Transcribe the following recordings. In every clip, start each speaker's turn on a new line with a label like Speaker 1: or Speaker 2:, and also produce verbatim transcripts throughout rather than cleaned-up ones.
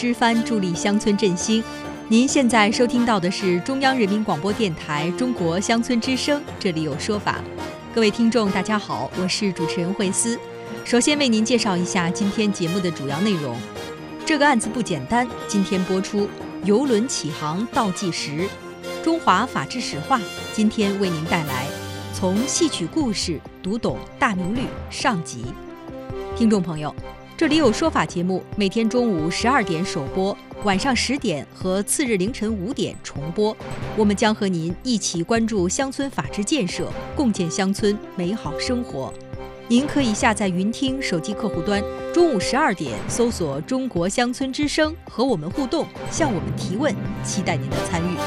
Speaker 1: 支帆助力乡村振兴。您现在收听到的是中央人民广播电台中国乡村之声，这里有说法。各位听众大家好，我是主持人慧思。首先为您介绍一下今天节目的主要内容。这个案子不简单，今天播出邮轮起航倒计时，中华法制史话，今天为您带来从戏曲故事读懂大明律上集。听众朋友，这里有说法节目每天中午十二点首播，晚上十点和次日凌晨五点重播。我们将和您一起关注乡村法治建设，共建乡村美好生活。您可以下载云听手机客户端，中午十二点搜索中国乡村之声，和我们互动，向我们提问，期待您的参与。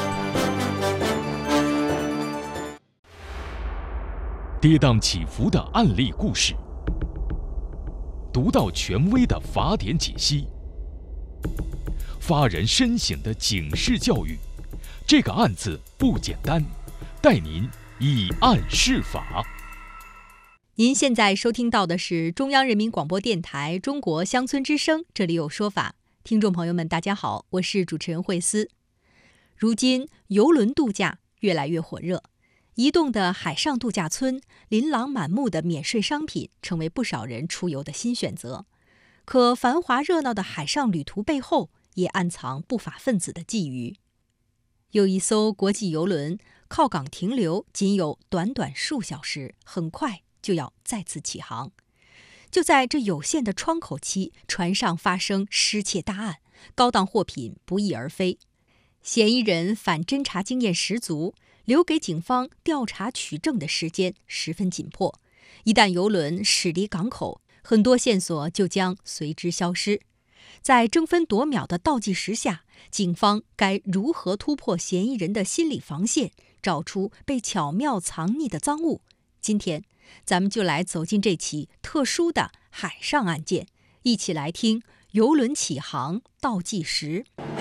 Speaker 2: 跌宕起伏的案例故事，独到权威的法典解析，发人深省的警示教育。这个案子不简单，带您以案释法。
Speaker 1: 您现在收听到的是中央人民广播电台中国乡村之声，这里有说法。听众朋友们大家好，我是主持人慧思。如今邮轮度假越来越火热，移动的海上度假村，琳琅满目的免税商品成为不少人出游的新选择。可繁华热闹的海上旅途背后，也暗藏不法分子的觊觎。有一艘国际邮轮靠港停留仅有短短数小时，很快就要再次起航。就在这有限的窗口期，船上发生失窃大案，高档货品不翼而飞。嫌疑人反侦查经验十足，留给警方调查取证的时间十分紧迫。一旦邮轮驶离港口，很多线索就将随之消失。在争分夺秒的倒计时下，警方该如何突破嫌疑人的心理防线，找出被巧妙藏匿的赃物？今天咱们就来走进这起特殊的海上案件，一起来听邮轮起航倒计时。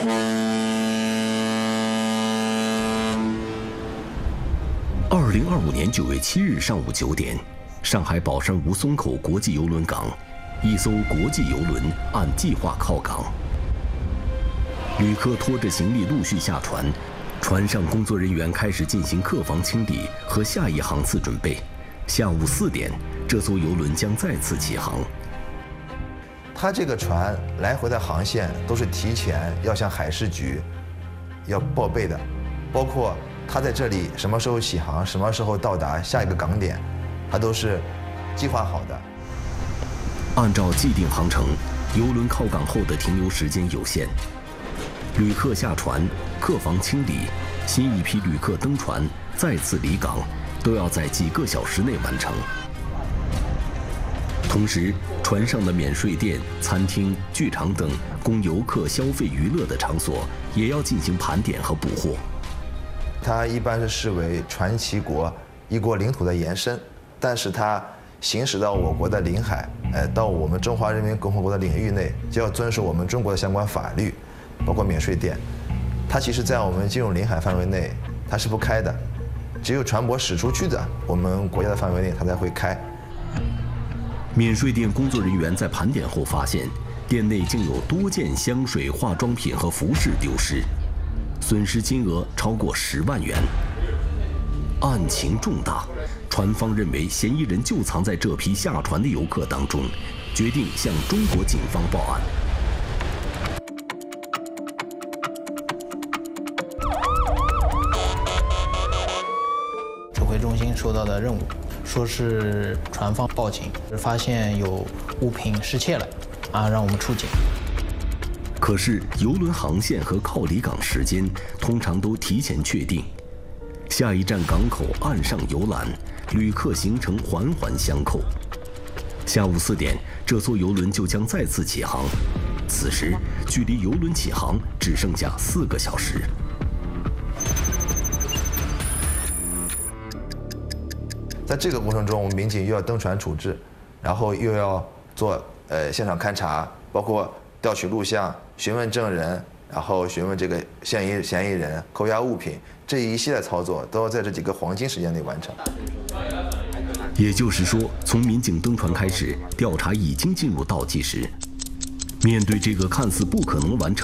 Speaker 3: 二零二五年九月七日上午九点，上海宝山吴淞口国际邮轮港，一艘国际邮轮按计划靠港，旅客拖着行李陆续下船，船上工作人员开始进行客房清理和下一航次准备。下午四点，这艘邮轮将再次起航。
Speaker 4: 它这个船来回的航线都是提前要向海事局要报备的，包括它在这里什么时候起航，什么时候到达下一个港点，它都是计划好的。
Speaker 3: 按照既定航程，邮轮靠港后的停留时间有限，旅客下船、客房清理、新一批旅客登船、再次离港，都要在几个小时内完成。同时，船上的免税店、餐厅、剧场等供游客消费娱乐的场所也要进行盘点和补货。
Speaker 4: 它一般是视为船旗国一国领土的延伸，但是它行驶到我国的领海，呃，到我们中华人民共和国的领域内，就要遵守我们中国的相关法律，包括免税店。它其实在我们进入领海范围内，它是不开的，只有船舶驶出去的，我们国家的范围内它才会开。
Speaker 3: 免税店工作人员在盘点后发现，店内竟有多件香水、化妆品和服饰丢失，损失金额超过十万元。案情重大，船方认为嫌疑人就藏在这批下船的游客当中，决定向中国警方报案。
Speaker 5: 指挥中心收到的任务，说是船方报警，发现有物品失窃了，啊，让我们出警。
Speaker 3: 可是邮轮航线和靠离港时间通常都提前确定，下一站港口岸上游览，旅客行程环环相扣。下午四点，这艘邮轮就将再次起航，此时距离邮轮起航只剩下四个小时。
Speaker 4: 在这个过程中，我们民警又要登船处置，然后又要做呃现场勘查，包括调取录像、询问证人，然后询问这个嫌疑嫌疑人、扣押物品，这一系列操作都要在这几个黄金时间内完成。
Speaker 3: 也就是说，从民警登船开始，调查已经进入倒计时。面对这个看似不可能完成